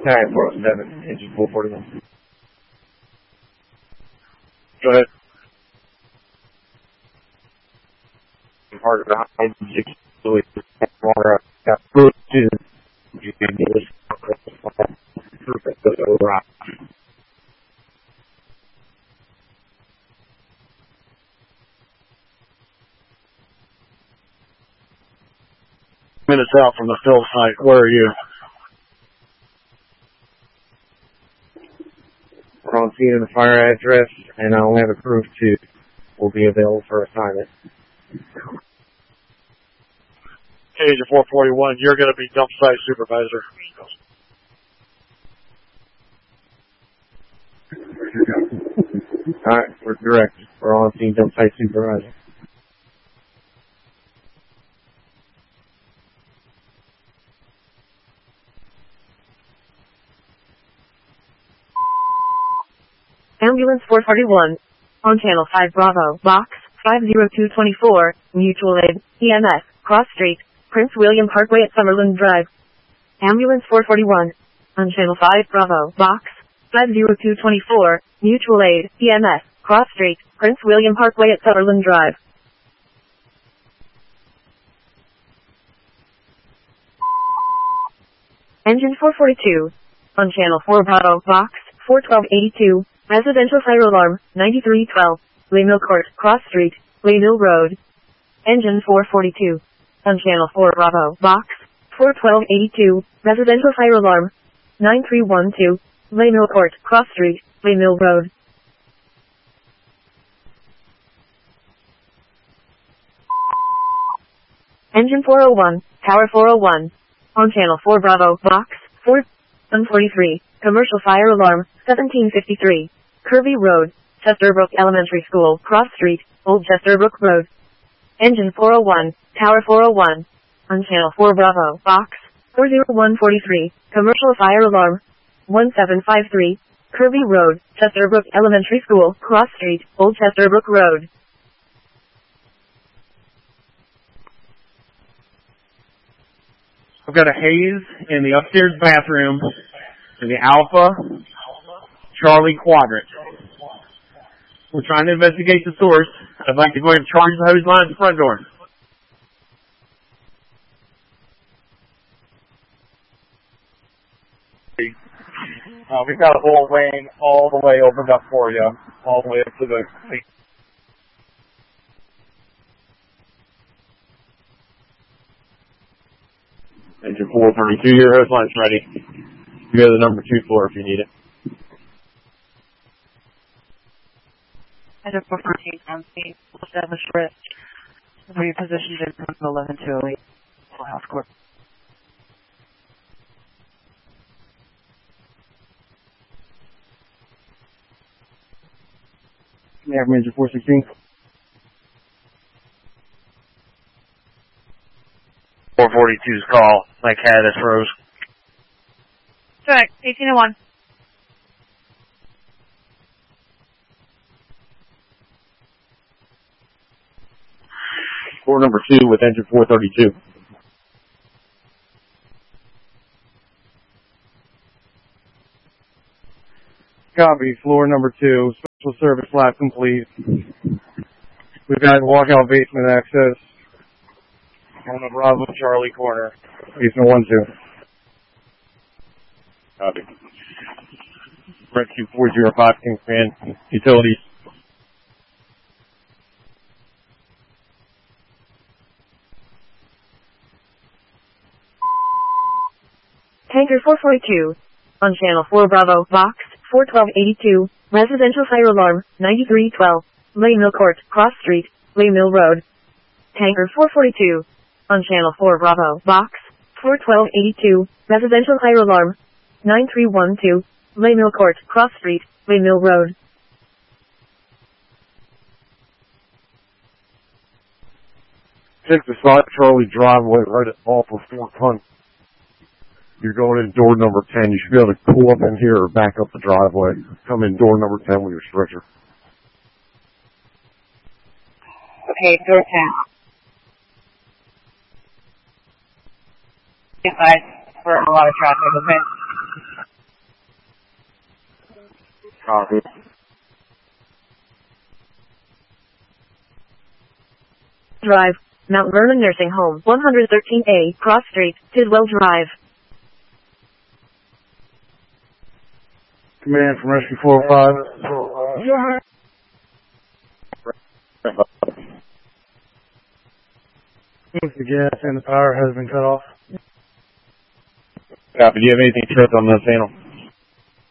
Alright, 407, engine 441. Go ahead. Part of the high water got fluid to minutes out from the fill site. Where are you? We're on scene in the fire address, and I'll have a crew of 2 will be available for assignment. Agent 441, you're going to be dump site supervisor. Alright, we're direct. We're on scene dump site supervisor. Ambulance 441, on Channel 5 Bravo, Box 50224, Mutual Aid, EMS, Cross Street, Prince William Parkway at Summerlin Drive. Ambulance 441, on Channel 5 Bravo, Box 50224, Mutual Aid, EMS, Cross Street, Prince William Parkway at Summerlin Drive. Engine 442, on Channel 4 Bravo, Box 41282, Residential Fire Alarm, 9312, Laymill Court, Cross Street, Laymill Road. Engine 442, on Channel 4 Bravo, Box 41282, Residential Fire Alarm, 9312, Laymill Court, Cross Street, Laymill Road. Engine 401, Tower 401, on Channel 4 Bravo, Box 443, Commercial Fire Alarm, 1753, Kirby Road, Chesterbrook Elementary School, Cross Street, Old Chesterbrook Road. Engine 401, Tower 401, on Channel 4 Bravo, Box 40143, Commercial Fire Alarm, 1753, Kirby Road, Chesterbrook Elementary School, Cross Street, Old Chesterbrook Road. I've got a haze in the upstairs bathroom in the Alpha Charlie quadrant. We're trying to investigate the source. I'd like to go ahead and charge the hose line at the front door. We've got a whole lane all the way opened up for you, all the way up to the... Engine 432, your hose line's ready. You go to the number 2 floor if you need it. Engine 414 on scene, established risk. Repositioned in room 11208, Full House Court. May I have Engine 416? 442's call. My cat is froze. Correct, 1801. Floor number 2 with engine 432. Copy, floor number 2, special service lab complete. We've got walkout basement access on the Bravo Charlie corner, basement 1-2. Copy. Rescue 405 Kingspan, utilities. Tanker 442, on Channel 4 Bravo, Box 41282, Residential Fire Alarm, 9312, Laymill Court, Cross Street, Laymill Road. Tanker 442, on Channel 4 Bravo, Box 41282, Residential Fire Alarm, 9312, Laymill Court, Cross Street, Laymill Road. Take the side Charlie driveway right off of Fort Hunt. You're going in door number 10. You should be able to pull up in here or back up the driveway. Come in door number 10 with your stretcher. Okay, door 10. Yes, for a lot of traffic, okay? Copy. Drive, Mount Vernon Nursing Home, 113A, Cross Street, Tiswell Drive. Command from Rescue 405. The gas and the power has been cut off. Copy. Do you have anything tripped on the panel?